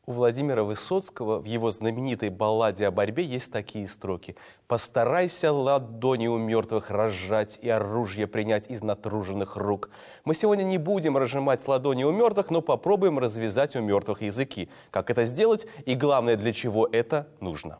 У Владимира Высоцкого в его знаменитой балладе о борьбе есть такие строки. «Постарайся ладони у мертвых разжать и оружие принять из натруженных рук». Мы сегодня не будем разжимать ладони у мертвых, но попробуем развязать у мертвых языки. Как это сделать и, главное, для чего это нужно.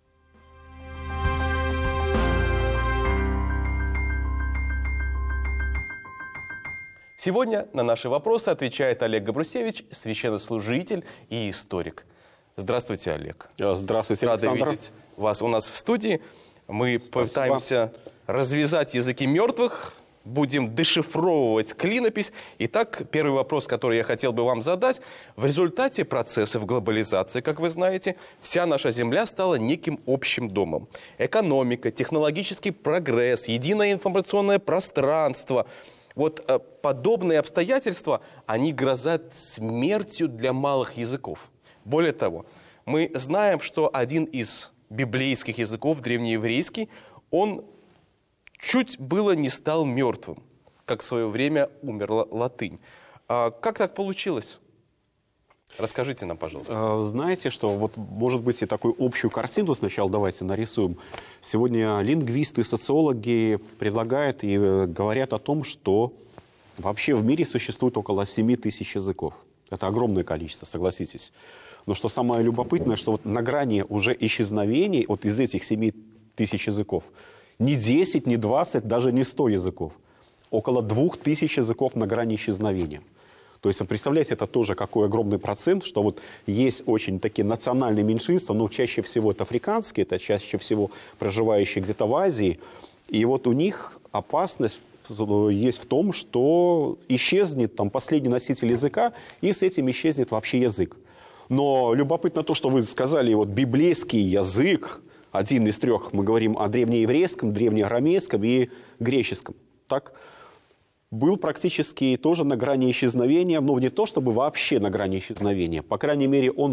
Сегодня на наши вопросы отвечает Олег Габрусевич, священнослужитель и историк. Здравствуйте, Олег. Здравствуйте, Рады Александр. видеть вас у нас в студии. Мы пытаемся развязать языки мертвых, будем дешифровывать клинопись. Итак, первый вопрос, который я хотел бы вам задать. В результате процессов глобализации, как вы знаете, вся наша Земля стала неким общим домом. Экономика, технологический прогресс, единое информационное пространство – вот подобные обстоятельства, они грозят смертью для малых языков. Более того, мы знаем, что один из библейских языков, древнееврейский, он чуть было не стал мертвым, как в свое время умерла латынь. Как так получилось? Расскажите нам, пожалуйста. Знаете, что вот, может быть, и такую общую картину сначала давайте нарисуем. Сегодня лингвисты, социологи предлагают и говорят о том, что вообще в мире существует около 7 тысяч языков. Это огромное количество, согласитесь. Но что самое любопытное, что вот на грани уже исчезновений вот из этих 7 тысяч языков не 10, не 20, даже не 100 языков. Около 2000 языков на грани исчезновения. То есть, представляете, это тоже какой огромный процент, что вот есть очень такие национальные меньшинства, но чаще всего это африканские, это чаще всего проживающие где-то в Азии. И вот у них опасность есть в том, что исчезнет там последний носитель языка, и с этим исчезнет вообще язык. Но любопытно то, что вы сказали, вот библейский язык, один из трех, мы говорим о древнееврейском, древнеарамейском и греческом, так? Был практически тоже на грани исчезновения, но не то чтобы вообще на грани исчезновения. По крайней мере, он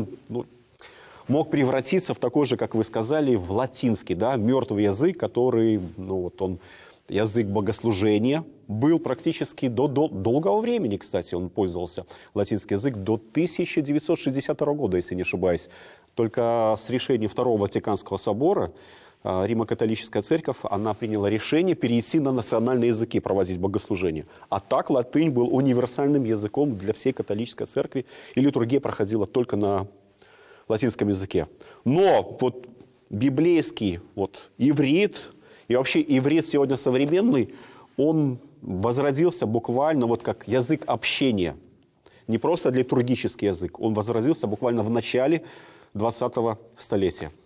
мог превратиться в такой же, как вы сказали, в латинский, да, мертвый язык, который, он язык богослужения. Был практически до долгого времени, кстати, он пользовался, латинский язык, до 1962 года, если не ошибаюсь. Только с решения Второго Ватиканского собора Римо-католическая церковь, она приняла решение перейти на национальные языки, проводить богослужение. А так латынь был универсальным языком для всей католической церкви, и литургия проходила только на латинском языке. Но вот библейский иврит, и вообще иврит сегодня современный, он возродился буквально вот как язык общения. Не просто литургический язык, он возродился буквально в начале 20-го столетия.